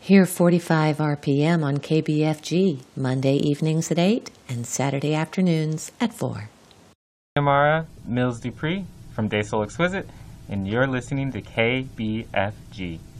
Hear 45 RPM on KBFG, Monday evenings at 8 and Saturday afternoons at 4. Amara Mills Dupree from Day Soul Exquisite, and you're listening to KBFG.